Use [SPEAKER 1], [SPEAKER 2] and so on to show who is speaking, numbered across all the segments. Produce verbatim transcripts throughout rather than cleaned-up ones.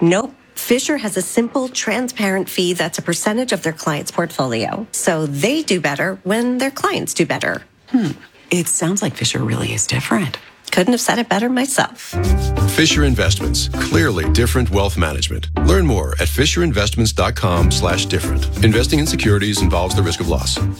[SPEAKER 1] Nope. Fisher has a simple, transparent fee that's a percentage of their client's portfolio. So they do better when their clients do better.
[SPEAKER 2] Hmm. It sounds like Fisher really is different.
[SPEAKER 1] Couldn't have said it better myself.
[SPEAKER 3] Fisher Investments. Clearly different wealth management. Learn more at fisherinvestments.com slash different. Investing in securities involves the risk of loss.
[SPEAKER 4] Get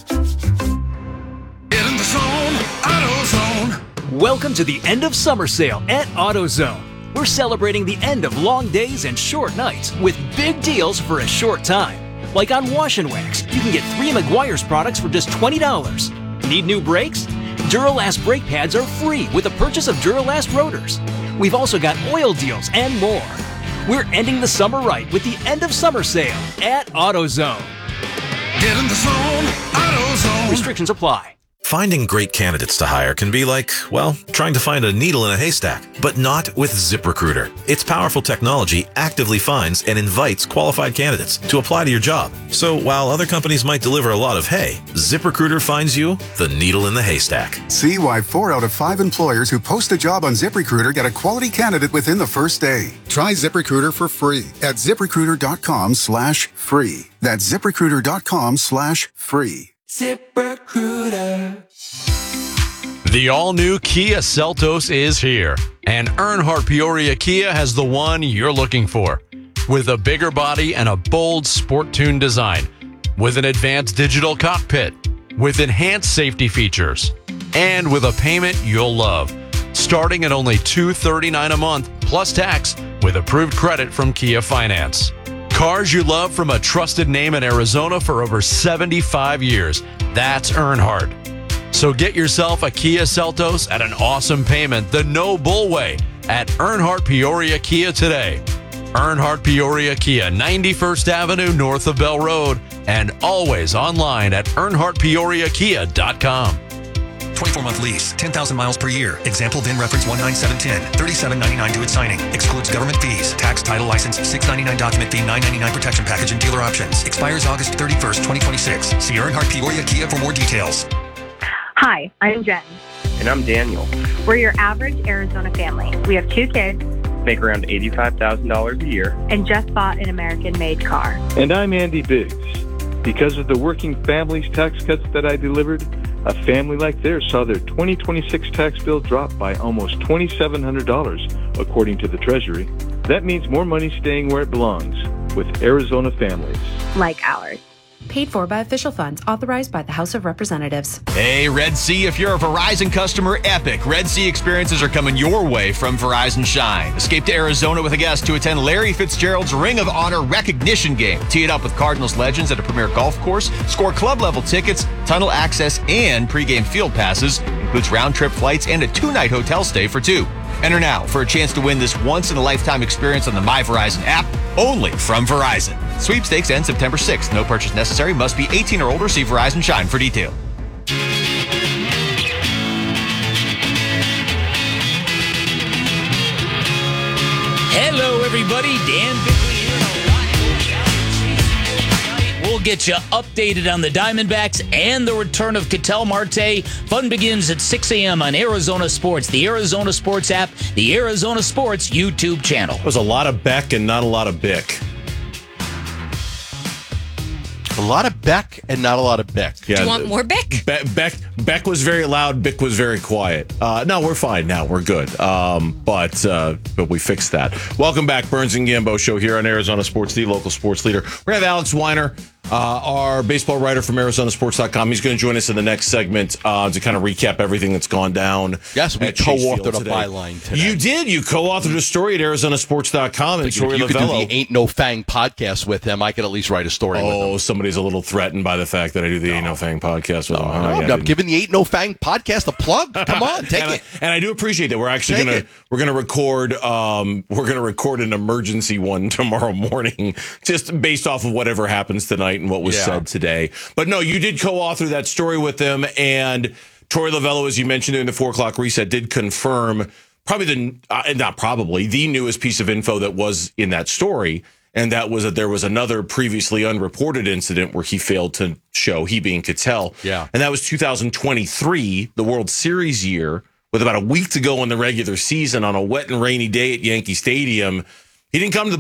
[SPEAKER 4] in the zone, AutoZone.
[SPEAKER 5] Welcome to the end of summer sale at AutoZone. We're celebrating the end of long days and short nights with big deals for a short time. Like on Wash and Wax, you can get three Meguiar's products for just twenty dollars. Need new brakes? Duralast brake pads are free with the purchase of Duralast rotors. We've also got oil deals and more. We're ending the summer right with the end of summer sale at AutoZone.
[SPEAKER 4] Get in the zone, AutoZone.
[SPEAKER 5] Restrictions apply.
[SPEAKER 6] Finding great candidates to hire can be like, well, trying to find a needle in a haystack, but not with ZipRecruiter. Its powerful technology actively finds and invites qualified candidates to apply to your job. So while other companies might deliver a lot of hay, ZipRecruiter finds you the needle in the haystack.
[SPEAKER 7] See why four out of five employers who post a job on ZipRecruiter get a quality candidate within the first day. Try ZipRecruiter for free at ZipRecruiter.com slash free. That's ZipRecruiter.com slash free.
[SPEAKER 8] ZipRecruiter.
[SPEAKER 9] The all-new Kia Seltos is here, and Earnhardt Peoria Kia has the one you're looking for. With a bigger body and a bold sport-tuned design, with an advanced digital cockpit, with enhanced safety features, and with a payment you'll love. Starting at only two hundred thirty-nine dollars a month, plus tax, with approved credit from Kia Finance. Cars you love from a trusted name in Arizona for over seventy-five years. That's Earnhardt. So get yourself a Kia Seltos at an awesome payment the no bull way at Earnhardt Peoria Kia today. Earnhardt Peoria Kia, ninety-first Avenue north of Bell Road, and always online at earnhardt peoria kia dot com.
[SPEAKER 10] twenty-four month lease, ten thousand miles per year. Example V I N reference one nine seven one zero, thirty-seven ninety-nine to its signing. Excludes government fees, tax, title, license, six ninety-nine document fee, nine ninety-nine protection package, and dealer options. Expires August thirty-first, twenty twenty-six. See Earnhardt Peoria Kia for more details.
[SPEAKER 11] Hi, I'm Jen.
[SPEAKER 12] And I'm Daniel.
[SPEAKER 11] We're your average Arizona family. We have two kids.
[SPEAKER 12] Make around eighty-five thousand dollars a year.
[SPEAKER 11] And just bought an American-made car.
[SPEAKER 13] And I'm Andy Biggs. Because of the working families tax cuts that I delivered, a family like theirs saw their twenty twenty-six tax bill drop by almost two thousand seven hundred dollars, according to the Treasury. That means more money staying where it belongs, with Arizona families.
[SPEAKER 11] Like ours.
[SPEAKER 14] Paid for by official funds authorized by the House of Representatives.
[SPEAKER 15] Hey, Red Sea, if you're a Verizon customer, epic Red Sea experiences are coming your way from Verizon Shine. Escape to Arizona with a guest to attend Larry Fitzgerald's Ring of Honor recognition game. Tee it up with Cardinals legends at a premier golf course. Score club-level tickets, tunnel access, and pregame field passes. Includes round-trip flights and a two-night hotel stay for two. Enter now for a chance to win this once-in-a-lifetime experience on the My Verizon app, only from Verizon. Sweepstakes ends September sixth. No purchase necessary. Must be eighteen or older. See Verizon Shine for detail.
[SPEAKER 16] Hello, everybody. Dan Bickley here. We'll get you updated on the Diamondbacks and the return of Ketel Marte. Fun begins at six a.m. on Arizona Sports, the Arizona Sports app, the Arizona Sports YouTube channel.
[SPEAKER 17] There was a lot of Beck and not a lot of Bick.
[SPEAKER 18] A lot of Beck and not a lot of Bick.
[SPEAKER 17] Yeah,
[SPEAKER 19] Do you want more Beck?
[SPEAKER 17] Be- Beck Beck was very loud. Bick was very quiet. Uh, no, we're fine now. We're good. Um, but uh, but we fixed that. Welcome back, Burns and Gambo show here on Arizona Sports, the local sports leader. We're going to have Alex Weiner, uh, our baseball writer from Arizona Sports dot com. He's going to join us in the next segment uh, to kind of recap everything that's gone down.
[SPEAKER 18] Yes, we co-authored a byline today.
[SPEAKER 17] You did. You co-authored a story at Arizona Sports dot com. And
[SPEAKER 18] if you could do the Ain't No Fang podcast with him, I could at least write a story
[SPEAKER 17] oh,
[SPEAKER 18] with him.
[SPEAKER 17] Oh, somebody's a little threatened by the fact that I do the no. Ain't No Fang podcast with
[SPEAKER 18] no,
[SPEAKER 17] him.
[SPEAKER 18] No,
[SPEAKER 17] oh, yeah,
[SPEAKER 18] I'm giving the Ain't No Fang podcast a plug. Come on, take
[SPEAKER 17] and
[SPEAKER 18] it.
[SPEAKER 17] I, and I do appreciate that. We're actually going to we're going to record um, we're going to record an emergency one tomorrow morning, just based off of whatever happens tonight and what was yeah. said today. But no, you did co-author that story with them, and Troy Lavello, as you mentioned in the four o'clock reset, did confirm probably the uh, not probably the newest piece of info that was in that story. And that was that there was another previously unreported incident where he failed to show, he being Ketel.
[SPEAKER 18] Yeah.
[SPEAKER 17] And that was two thousand twenty-three, the World Series year, with about a week to go in the regular season on a wet and rainy day at Yankee Stadium. He didn't come to the